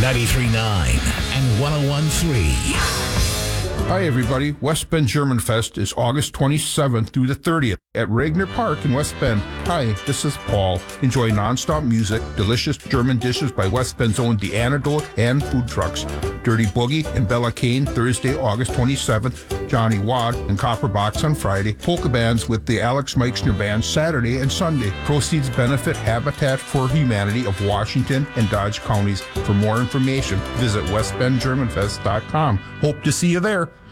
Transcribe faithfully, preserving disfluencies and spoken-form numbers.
ninety-three point nine and one oh one point three. Hi, everybody. West Bend German Fest is August twenty-seventh through the thirtieth at Regner Park in West Bend. Hi, this is Paul. Enjoy nonstop music, delicious German dishes by West Bend's own The Antidote, and food trucks. Dirty Boogie and Bella Kane Thursday, August twenty-seventh. Johnny Wad and Copper Box on Friday. Polka bands with the Alex Meixner Band Saturday and Sunday. Proceeds benefit Habitat for Humanity of Washington and Dodge counties. For more information, visit west bend german fest dot com. Hope to see you there.